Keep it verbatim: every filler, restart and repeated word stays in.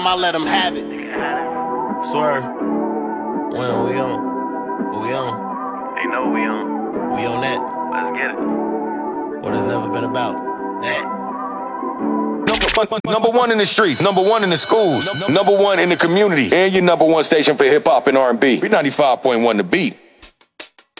I let them have it. Swear. When we on? What we on? They know we on. We on that. Let's get it. What it's never been about. That. Number, number one in the streets, number one in the schools, number one in the community, and your number one station for hip hop and R and B. B ninety-five point one The Beat.